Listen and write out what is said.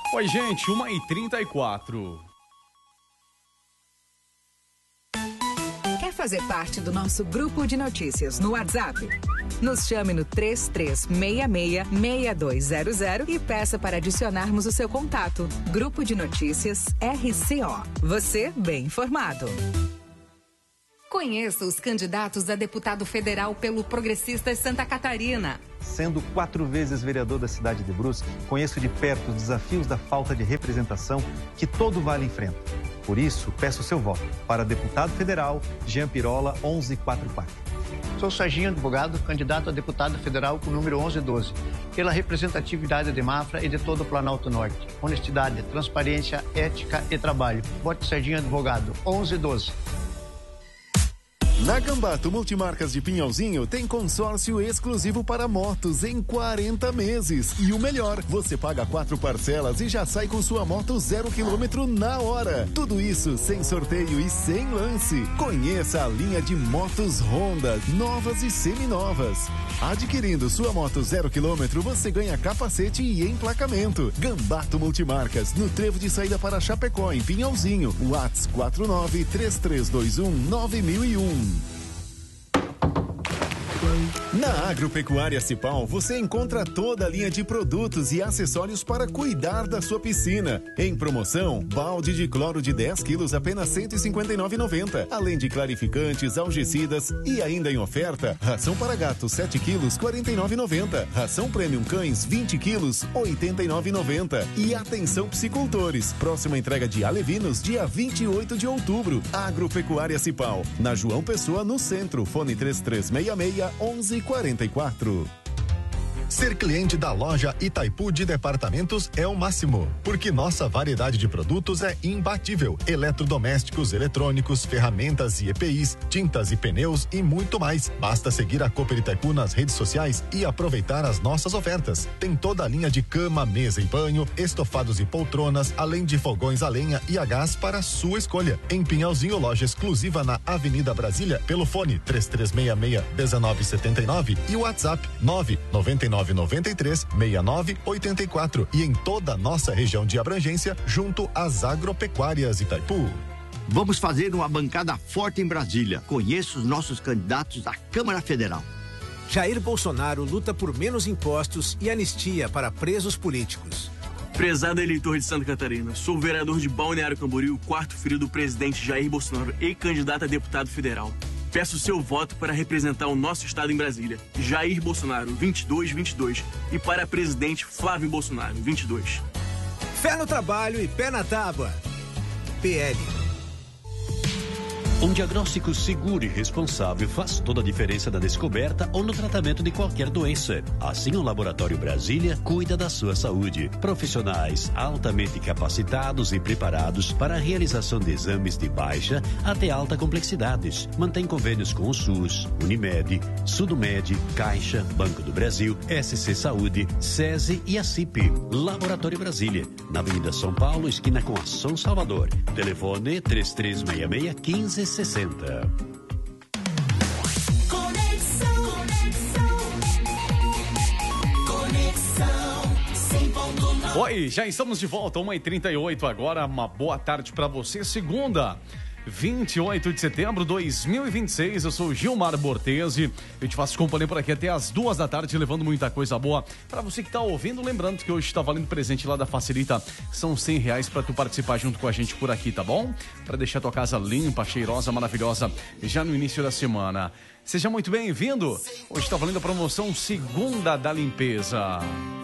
Oi, gente, 1h34. Quer fazer parte do nosso grupo de notícias no WhatsApp? Nos chame no 3366-6200 e peça para adicionarmos o seu contato. Grupo de Notícias RCO. Você bem informado. Conheça os candidatos a deputado federal pelo Progressistas Santa Catarina. Sendo 4 vezes vereador da cidade de Brusque, conheço de perto os desafios da falta de representação que todo vale enfrenta. Por isso, peço seu voto para deputado federal Jean Pirola 1144. Sou Serginho Advogado, candidato a deputado federal com o número 1112, pela representatividade de Mafra e de todo o Planalto Norte. Honestidade, transparência, ética e trabalho. Vote Serginho Advogado 1112. Na Gambato Multimarcas de Pinhalzinho tem consórcio exclusivo para motos em 40 meses. E o melhor, você paga 4 parcelas e já sai com sua moto 0 km na hora. Tudo isso sem sorteio e sem lance. Conheça a linha de motos Honda, novas e seminovas. Adquirindo sua moto 0 km, você ganha capacete e emplacamento. Gambato Multimarcas, no trevo de saída para Chapecó, em Pinhalzinho. WhatsApp 49-3321-9001. Na Agropecuária Cipal, você encontra toda a linha de produtos e acessórios para cuidar da sua piscina. Em promoção, balde de cloro de 10 quilos, apenas R$ 159,90. Além de clarificantes, algicidas e ainda em oferta, ração para gatos 7 quilos, R$ 49,90. Ração Premium Cães 20 quilos, R$ 89,90. E atenção psicultores, próxima entrega de alevinos, dia 28 de outubro. Agropecuária Cipal, na João Pessoa, no centro. Fone 3366-1144. Ser cliente da loja Itaipu de Departamentos é o máximo, porque nossa variedade de produtos é imbatível. Eletrodomésticos, eletrônicos, ferramentas e EPIs, tintas e pneus e muito mais. Basta seguir a Cooper Itaipu nas redes sociais e aproveitar as nossas ofertas. Tem toda a linha de cama, mesa e banho, estofados e poltronas, além de fogões a lenha e a gás para sua escolha. Em Pinhalzinho, loja exclusiva na Avenida Brasília, pelo fone 3366-1979 e o WhatsApp 99993-6984 e em toda a nossa região de abrangência, junto às agropecuárias Itaipu. Vamos fazer uma bancada forte em Brasília. Conheça os nossos candidatos à Câmara Federal. Jair Bolsonaro luta por menos impostos e anistia para presos políticos. Prezado eleitor de Santa Catarina, sou vereador de Balneário Camboriú, quarto filho do presidente Jair Bolsonaro e candidato a deputado federal. Peço seu voto para representar o nosso estado em Brasília. Jair Bolsonaro, 2222. E para presidente Flávio Bolsonaro, 22. Fé no trabalho e pé na tábua. PL. Um diagnóstico seguro e responsável faz toda a diferença na descoberta ou no tratamento de qualquer doença. Assim, o Laboratório Brasília cuida da sua saúde. Profissionais altamente capacitados e preparados para a realização de exames de baixa até alta complexidades. Mantém convênios com o SUS, Unimed, Sudomed, Caixa, Banco do Brasil, SC Saúde, SESI e a CIP. Laboratório Brasília, na Avenida São Paulo, esquina com a São Salvador. Telefone 3366-1560. Oi, já estamos de volta, 1h38 agora, uma boa tarde para você, segunda, 28 de setembro de 2026, eu sou Gilmar Bortese, eu te faço companhia por aqui até as 2 da tarde, levando muita coisa boa para você que tá ouvindo, lembrando que hoje está valendo presente lá da Facilita, são R$100 para tu participar junto com a gente por aqui, tá bom? Para deixar tua casa limpa, cheirosa, maravilhosa, já no início da semana. Seja muito bem-vindo, hoje está valendo a promoção Segunda da Limpeza.